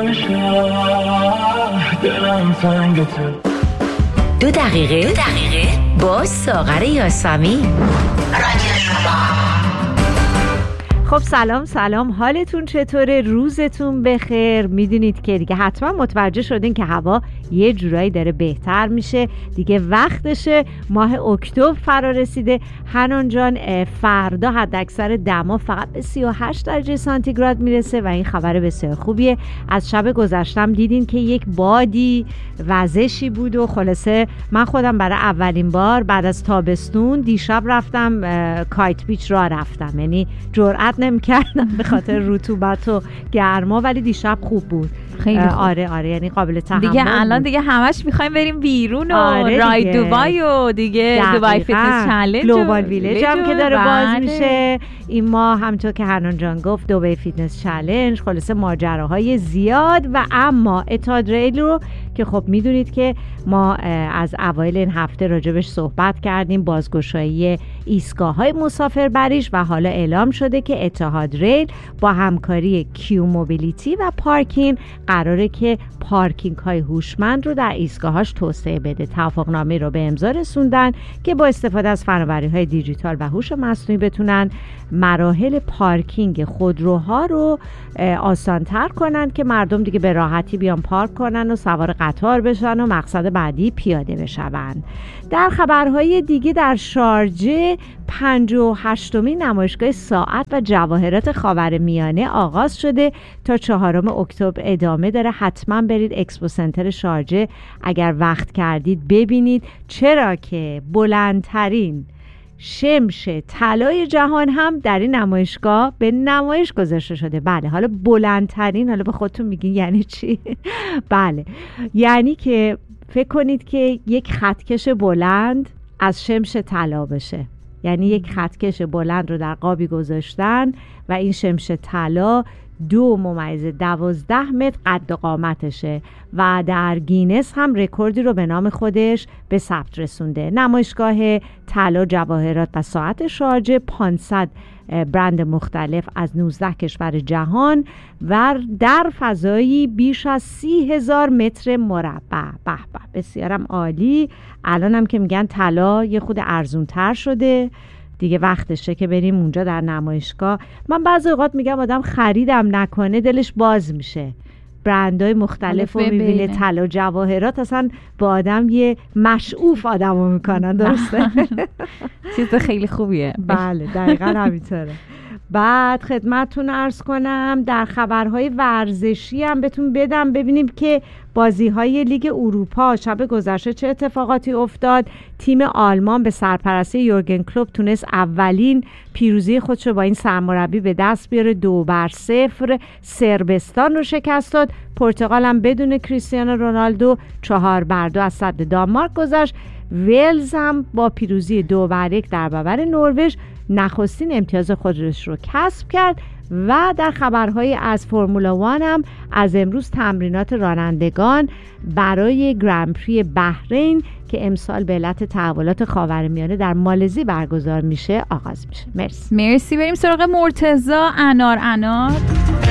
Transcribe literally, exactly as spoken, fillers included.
دلم سنگته. دو دقیقه دو دقیقه با ساغر یاسمین. رادیو شما. خب سلام سلام، حالتون چطوره؟ روزتون بخیر. میدونید که دیگه حتما متوجه شدین که هوا یه جورایی داره بهتر میشه دیگه، وقتشه. ماه اکتبر فرا رسیده. حنان جان، فردا حد اکثر دما فقط به سی و هشت درجه سانتیگراد میرسه و این خبر بسیار خوبیه. از شب گذشتم دیدین که یک بادی وزشی بود و خلاصه من خودم برای اولین بار بعد از تابستون دیشب رفتم کایت بیچ را رفتم، یعنی جرأت نمی‌کردم به خاطر رطوبت و گرما، ولی دیشب خوب بود. خیلی خوب. آره آره یعنی قابل تحمل دیگه. الان دیگه همش می‌خوایم بریم بیرون و آره رای دوبای و دیگه دوبای فیتنس چالش، گلوبال ویلیج هم که داره باز میشه این ماه، همونطور که حنان جان گفت دوبای فیتنس چالش، خلاصه ماجراهای زیاد. و اما اتحاد ریل رو که خب میدونید که ما از اوایل این هفته راجبش صحبت کردیم، بازگشایی ایستگاه‌های مسافربریش، و حالا اعلام شده که اتحاد ریل با همکاری کیو موبیلیتی و پارکین قراره که پارکینگ های هوشمند رو در ایستگاهاش توسعه بده. توافقنامه رو به امضا رسوندن که با استفاده از فناوری های دیجیتال و هوش مصنوعی بتونن مراحل پارکینگ خودروها رو آسان‌تر کنن که مردم دیگه به راحتی بیان پارک کنن و سوار قطار بشن و مقصد بعدی پیاده بشن. در خبرهای دیگه، در شارجه پنجاه و هشتمین نمایشگاه ساعت و جواهرات خاورمیانه آغاز شده تا چهارم اکتبر ادامه داره. حتما برید اکسپو سنتر شارجه اگر وقت کردید ببینید، چرا که بلندترین شمش طلای جهان هم در این نمایشگاه به نمایش گذاشته شده. بله، حالا بلندترین، حالا به خودتون میگین یعنی چی؟ بله، یعنی که فکر کنید که یک خطکش بلند از شمش طلا بشه، یعنی یک خطکش بلند رو در قابی گذاشتن و این شمش طلا دو ممیز دوازده متر قد و قامتشه و در گینس هم رکوردی رو به نام خودش به ثبت رسونده. نمایشگاه طلا، جواهرات و ساعت شارجه پانصد برند مختلف از نوزده کشور جهان و در فضایی بیش از سی هزار متر مربع. به به، بسیارم عالی. الان هم که میگن طلا یه خود ارزون تر شده دیگه، وقتشه که بریم اونجا در نمایشگاه. من بعضی اوقات میگم آدم خریدم نکنه دلش باز میشه، برندهای مختلف رو میبینه، طلا جواهرات اصلا با آدم یه مشعوف آدمو میکنن. درسته؟ چیز خیلی خوبیه. بله دقیقا همینطوره. بعد خدمتتون عرض کنم در خبرهای ورزشی هم بهتون بدم، ببینیم که بازی‌های لیگ اروپا شب گذشته چه اتفاقاتی افتاد. تیم آلمان به سرپرستی یورگن کلوپ تونست اولین پیروزی خودش رو با این سرمربی به دست بیاره، دو بر صفر صربستان رو شکست داد. پرتغال هم بدون کریستیانو رونالدو چهار بر دو از صد دانمارک گذشت. ولز هم با پیروزی دو بر یک در برابر نروژ نخستین امتیاز خودش رو کسب کرد. و در خبرهای از فرمولا وان هم از امروز تمرینات رانندگان برای گرندپری بحرین که امسال به علت تحولات خاورمیانه در مالزی برگزار میشه آغاز میشه. مرسی. مرسی. بریم سراغ مرتضی انار انار.